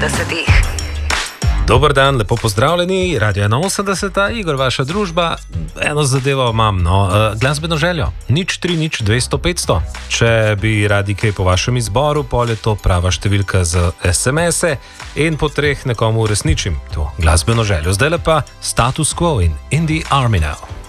80-ih. Dober dan, lepo pozdravljeni, Radio 81, Igor, vaša družba. Eno zadevo imam, glasbeno željo. 030 Če bi radi kaj po vašem izboru, pol je to prava številka za SMS-e in po 3 nekomu uresničim to glasbeno željo. Zdaj pa Status Quo in In the Army Now.